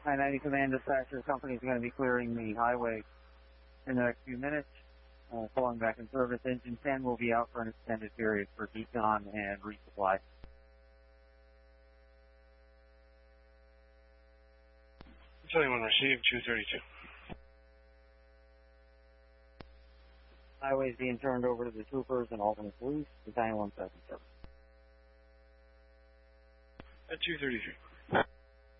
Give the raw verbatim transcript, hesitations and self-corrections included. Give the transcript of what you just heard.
I ninety Command Dispatcher Company is going to be clearing the highway in the next few minutes. Uh, pulling back in service. Engine ten will be out for an extended period for decon and resupply. twenty-one received, two thirty-two. Highway is being turned over to the troopers and alternate police. Battalion one seventy-seven. At two thirty-three.